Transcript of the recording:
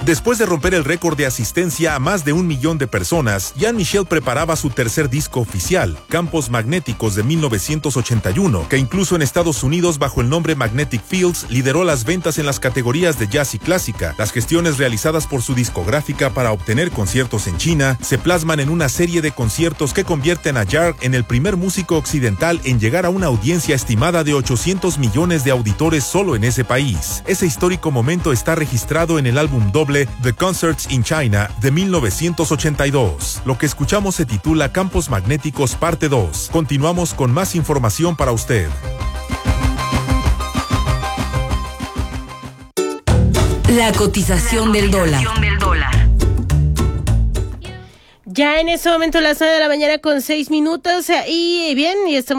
Después de romper el récord de asistencia a más de 1 millón de personas, Jean-Michel preparaba su tercer disco oficial, Campos Magnéticos, de 1981, que incluso en Estados Unidos, bajo el nombre Magnetic Fields, lideró las ventas en las categorías de jazz y clásica. Las gestiones realizadas por su discográfica para obtener conciertos en China se plasman en una serie de conciertos que convierten a Jarre en el primer músico occidental en llegar a una audiencia estimada de 800 millones de auditores solo en ese país. Ese histórico momento está registrado en el álbum doble The Concerts in China de 1982. Lo que escuchamos se titula Campos Magnéticos Parte 2. Continuamos con más información para usted. La cotización del dólar. Ya en este momento las 9 de la mañana con 6 minutos y bien, y estamos